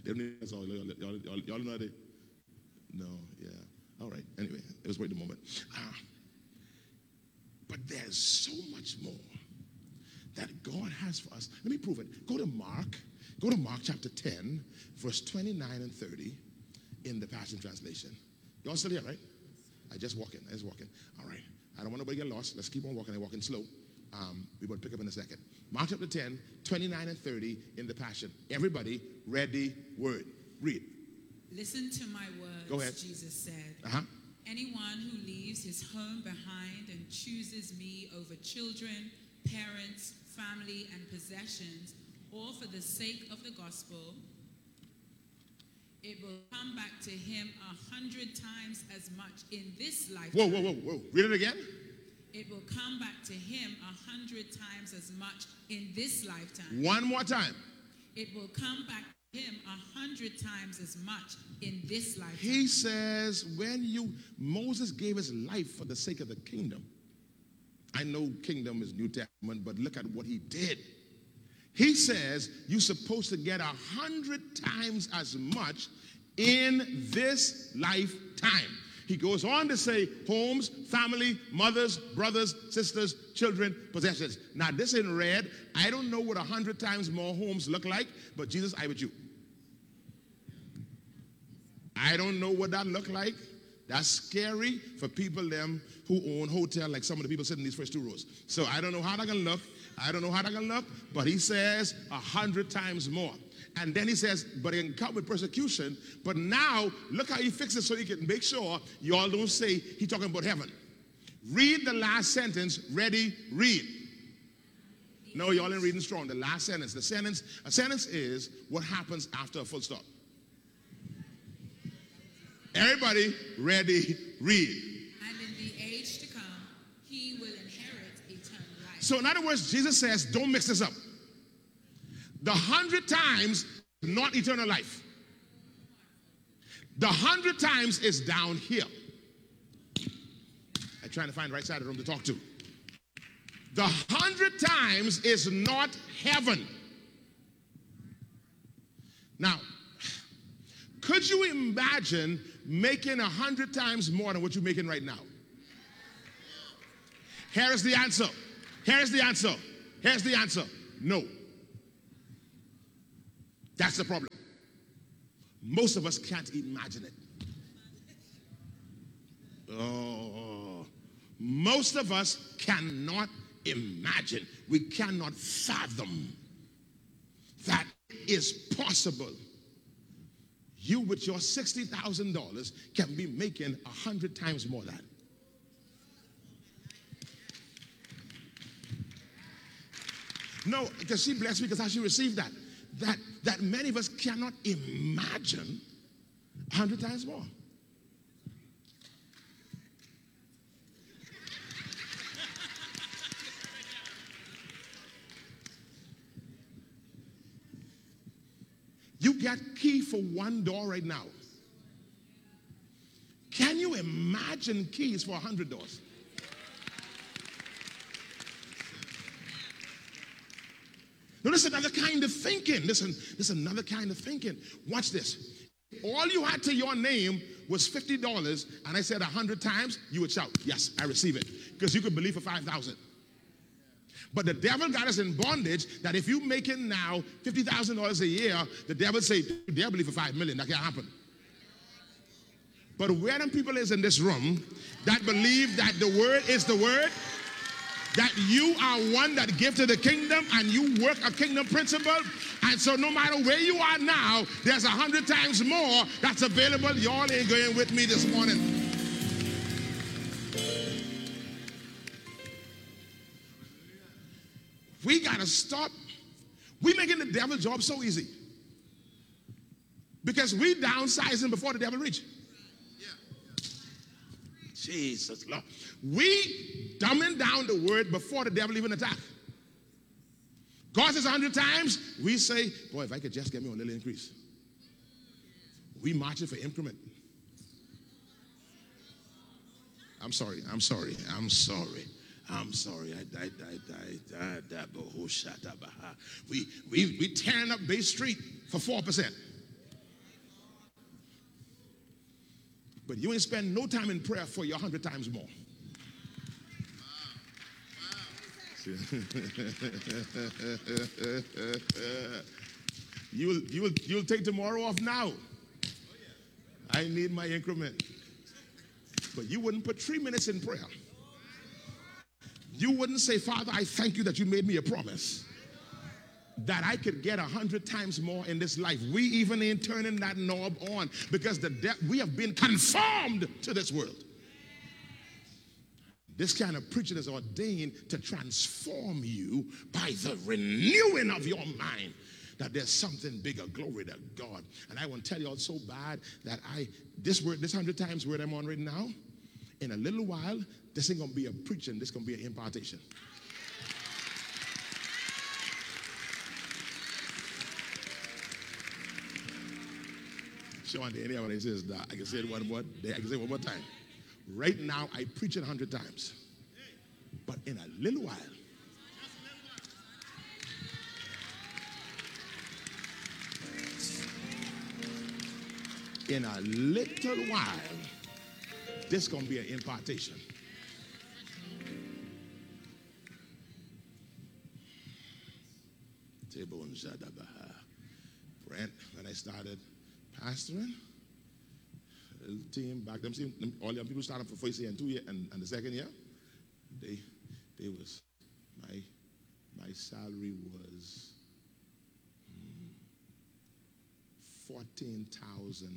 That's all. Y'all know that? No, yeah. All right. Anyway, it was wait a moment. But there's so much more that God has for us. Let me prove it. Go to Mark. Go to Mark chapter 10, verse 29 and 30 in the Passion Translation. Y'all still here, right? I just walking. All right. I don't want nobody to get lost. Let's keep on walking. I'm walking slow. We will pick up in a second. Mark chapter 10, 29 and 30 in the Passion. Everybody, ready, word. Read. Listen to my words, Go ahead. Jesus said. Uh-huh. Anyone who leaves his home behind and chooses me over children, parents, family, and possessions, all for the sake of the gospel, it will come back to him 100 times as much in this lifetime. Whoa. Read it again. It will come back to him 100 times as much in this lifetime. One more time. It will come back to him 100 times as much in this lifetime. He says, Moses gave his life for the sake of the kingdom. I know kingdom is New Testament, but look at what he did. He says you're supposed to get 100 times as much in this lifetime. He goes on to say homes, family, mothers, brothers, sisters, children, possessions. Now this in red, I don't know what 100 times more homes look like, but Jesus, I with you. I don't know what that look like. That's scary for people them who own hotel, like some of the people sitting in these first two rows. So I don't know how they're gonna look. But he says 100 times more. And then he says, but it can come with persecution. But now, look how he fixes it so he can make sure you all don't say he's talking about heaven. Read the last sentence. Ready, read. No, y'all ain't reading strong. The last sentence. A sentence is what happens after a full stop. Everybody, ready, read. And in the age to come, he will inherit eternal life. So in other words, Jesus says, don't mix this up. The 100 times, not eternal life. The 100 times is down here. I'm trying to find the right side of the room to talk to. The 100 times is not heaven. Now, could you imagine making 100 times more than what you're making right now? Here is the answer. No. That's the problem. Most of us can't imagine it. Oh, most of us cannot imagine. We cannot fathom that is possible. You with your $60,000 can be making 100 times more than that. No, because she blessed me because how she received that. That many of us cannot imagine 100 times more. You got key for one door right now. Can you imagine keys for 100 doors? No, this is another kind of thinking. This is another kind of thinking. Watch this. All you had to your name was $50, and I said 100 times, you would shout, yes, I receive it. Because you could believe for 5,000. But the devil got us in bondage that if you make it now $50,000 a year, the devil say, they'll believe for 5 million. That can't happen. But where them people is in this room that believe that the word is the word, that you are one that give to the kingdom and you work a kingdom principle, and so no matter where you are now, there's 100 times more that's available. Y'all ain't going with me this morning. We got to stop. We making the devil's job so easy because we downsizing before the devil reach. Jesus Lord. We dumbing down the word before the devil even attack. God says 100 times, we say, boy, if I could just get me a little increase. We marching for increment. I'm sorry. We tearing up Bay Street for 4%. But you ain't spend no time in prayer for your 100 times more. You'll take tomorrow off now. I need my increment. But you wouldn't put 3 minutes in prayer. You wouldn't say, Father, I thank you that you made me a promise that I could get 100 times more in this life. We even ain't turning that knob on because we have been conformed to this world. This kind of preaching is ordained to transform you by the renewing of your mind. That there's something bigger. Glory to God. And I want to tell you all so bad that this 100 times word I'm on right now, in a little while, this ain't going to be a preaching, this is going to be an impartation. Sean, anyone that says that, I can say it one more time. Right now, I preach it 100 times. But in a little while, this is going to be an impartation. Brent, when I started pastoring, a little team back then, all young people started for first year and 2 year and the second year, they was my salary was $14,000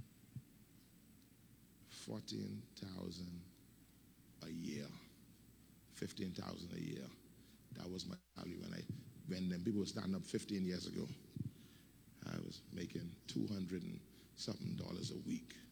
a year, $15,000 a year. That was my salary when them people were standing up 15 years ago. I was making $200 and something a week.